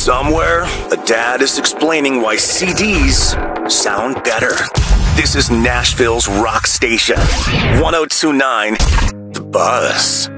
Somewhere, a dad is explaining why CDs sound better. This is Nashville's rock station, 1029 The Buzz.